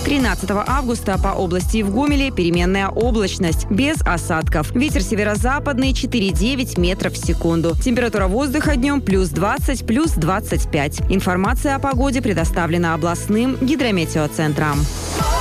13 августа по области и в Гомеле переменная облачность, без осадков. Ветер северо-западный 4,9 метров в секунду. Температура воздуха днем плюс 20, плюс 25. Информация о погоде предоставлена областным гидрометеоцентром.